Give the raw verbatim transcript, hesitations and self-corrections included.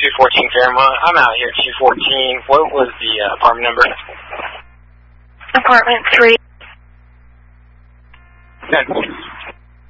two fourteen Fairmont. I'm out here at two fourteen. What was the uh, apartment number? Apartment three. ten.